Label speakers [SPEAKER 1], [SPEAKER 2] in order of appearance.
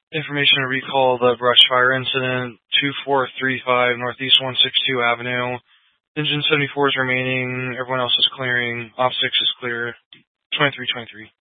[SPEAKER 1] Information to recall the brush fire incident, 2435 Northeast 162 Avenue. Engine 74 is remaining. Everyone else is clearing. Op 6 is clear. 2323.